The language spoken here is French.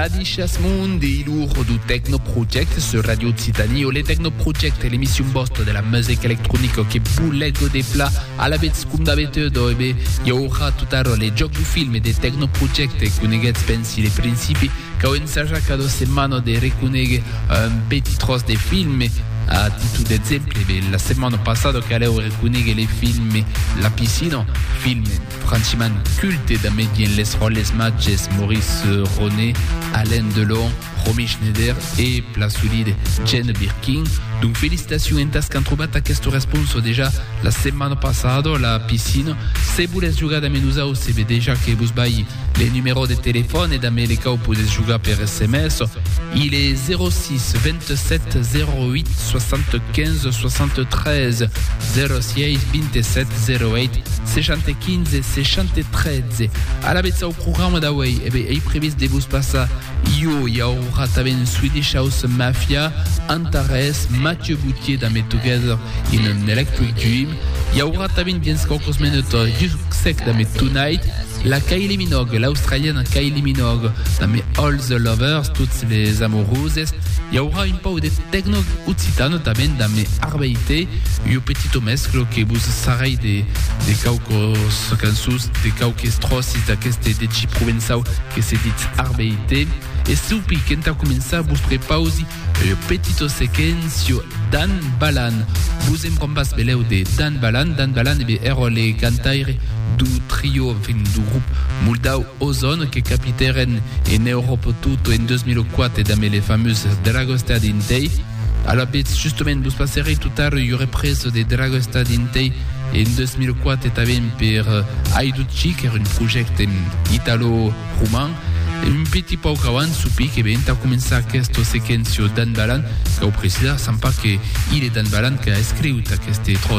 Radiscias Mundi, lourd du Techno Project sur Radio Occitanie. Le Techno Project è l'emissione bost della musica elettronica che bullego dei plats alla vez cum d'avete dove io ora tutaro le giochi di film e dei Techno Project e cuneghez pensi le principi che ho ensaggiato cada settimana di riconeghe un petit tros dei film. A titre d'esempio, la settimana passata che avevo riconosciuto i film La Piscina, film franchement culte da me in les rôles matches Maurice Ronet, Alain Delon, Romy Schneider e la solide Jane Birkin. Donc félicitations in tas qu'han trobat questo responso déjà la settimana passata, La Piscina. Se volete giocare da me nous au se déjà che vous bai les numéros de téléphone et da me les cas vous pouvez jouer per SMS. Il est 06 27 08 75 73 06 27 08 75 73. Alla vezza au programma da way è previsto de vous passare io e aura taven Swedish House Mafia, Antares, Mathieu Boutier da me together in an electric dream. E aura taven bien scocos minuto sec da me tonight. La Kylie Minogue, l'australienne Kylie Minogue, da me All the Lovers, toutes les amoureuses. Il y aura un peu de techno occitano também da me Arbeite, e o petito mesclo que vous sarei de caucos cansus, de cauques trossis d'aqueste de chi provençal que se dit Arbeite. E supi que enta começar vos prepausi o petito sequencio Dan Balan. Vous embrambas beleu de Dan Balan ebe ero le cantaire du trio, enfin du groupe moldau Ozone que capiteren en Europe tutto en 2004 da me les fameuses Dragostad Intei. Alors justement vous passerez tout à l'heure il y aurait preso de Dragostad Intei en 2004 taven per Aiducci che era un progetto italo-roumain. Un petit peu avant, soupi que ben t'as commencé à questo sequencio Dan Balan, que au président, sans pas que il est Dan Balan qui a écrit ou t'as questo